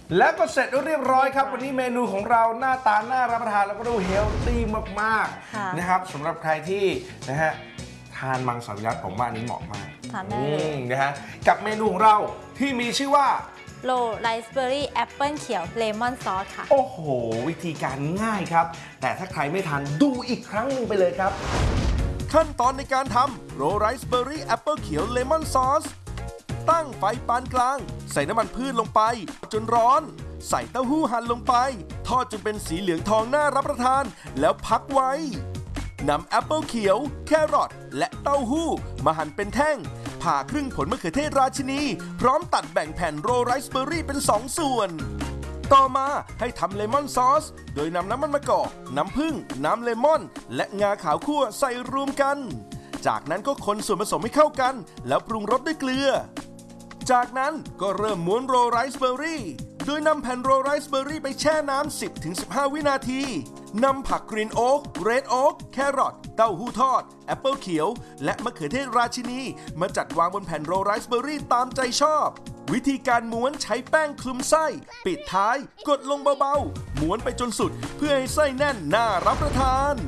แล้วก็เสร็จเรียบร้อยครับวันนี้เมนูของเราหน้าตาน่ารับประทานแล้วก็ดูเฮลตี้มากๆนะครับสำหรับใครที่นะฮะทานมังสวิรัติผมว่าอันนี้เหมาะมากทานได้เลยนะฮะกับเมนูของเราที่มีชื่อว่าโรไรซ์เบอร์รี่แอปเปิลเขียวเลมอนซอสค่ะโอ้โหวิธีการง่ายครับแต่ถ้าใครไม่ทันดูอีกครั้งหนึ่งไปเลยครับขั้นตอนในการทำโรไรซ์เบอร์รี่แอปเปิลเขียวเลมอนซอสตั้งไฟปานกลางใส่น้ำมันพืชลงไปจนร้อนใส่เต้าหู้หั่นลงไปทอดจนเป็นสีเหลืองทองน่ารับประทานแล้วพักไว้นำแอปเปิลเขียวแครอทและเต้าหู้มาหั่นเป็นแท่งผ่าครึ่งผลมะเขือเทศราชินีพร้อมตัดแบ่งแผ่นโรไรซ์เบอร์รี่เป็น2ส่วนต่อมาให้ทำเลมอนซอสโดยนำน้ำมันมะกอกน้ำผึ้งน้ำเลมอนและงาขาวคั่วใส่รวมกันจากนั้นก็คนส่วนผสมให้เข้ากันแล้วปรุงรสด้วยเกลือจากนั้นก็เริ่มม้วนโรไรซ์เบอร์รี่โดยนำแผ่นโรไรซ์เบอร์รี่ไปแช่น้ำ 10-15 วินาทีนำผักกรีนโอ๊กเรดโอ๊กแครอทเต้าหู้ทอดแอปเปิลเขียวและมะเขือเทศราชินีมาจัดวางบนแผ่นโรไรซ์เบอร์รี่ตามใจชอบวิธีการม้วนใช้แป้งคลุมไส้ปิดท้ายกดลงเบาๆม้วนไปจนสุดเพื่อให้ไส้แน่นน่ารับประทาน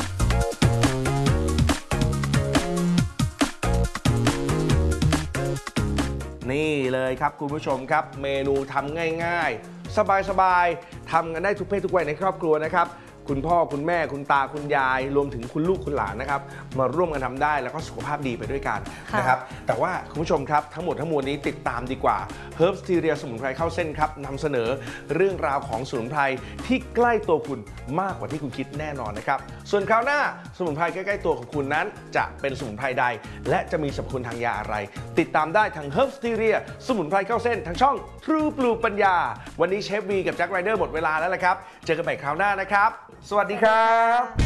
นี่เลยครับคุณผู้ชมครับเมนูทำง่ายๆสบายๆทำกันได้ทุกเพศทุกวัยในครอบครัวนะครับคุณพ่อคุณแม่คุณตาคุณยายรวมถึงคุณลูกคุณหลานนะครับมาร่วมกันทำได้แล้วก็สุขภาพดีไปด้วยกันนะครับแต่ว่าคุณผู้ชมครับทั้งหมดทั้งมวลนี้ติดตามดีกว่า Herbs Styria สมุนไพรเข้าเส้นครับนำเสนอเรื่องราวของสมุนไพรที่ใกล้ตัวคุณมากกว่าที่คุณคิดแน่นอนนะครับส่วนคราวหน้าสมุนไพรใกล้ๆตัวของคุณนั้นจะเป็นสมุนไพรใดและจะมีสรรพคุณทางยาอะไรติดตามได้ทาง Herbs Styria สมุนไพรเข้าเส้นทางช่อง True ปลูกปัญญาวันนี้เชฟวีกับแจ็คไรเดอร์หมดเวลาแล้วละครับเจอกันใหม่คราวหน้านะครับสวัสดีครับ